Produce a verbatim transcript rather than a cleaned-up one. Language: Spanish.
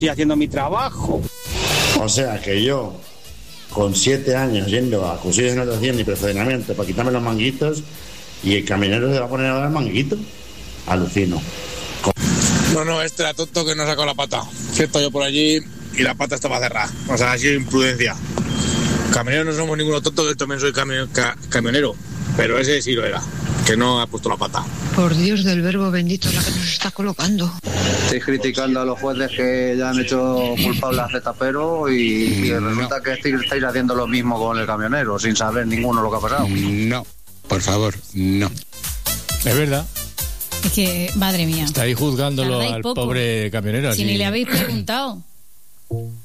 estoy haciendo mi trabajo. O sea que yo, con siete años yendo a cursillos de natación y procedimiento para quitarme los manguitos, y el camionero se va a poner a dar manguito, alucino. No, no, este era tonto que no sacó la pata. Cierto, yo por allí y la pata estaba cerrada. O sea, ha sido imprudencia. Camioneros no somos ninguno tonto, yo también soy cami- ca- camionero. Pero ese sí lo era, que no ha puesto la pata. Por Dios del verbo bendito, la que nos está colocando. Estáis criticando a los jueces que ya han hecho culpables a Zetapero y, y resulta que estáis, estáis haciendo lo mismo con el camionero, sin saber ninguno lo que ha pasado. No, por favor, no. Es verdad. Es que, madre mía. Estáis juzgándolo Tardáis al poco. pobre camionero. Si así. ni le habéis preguntado.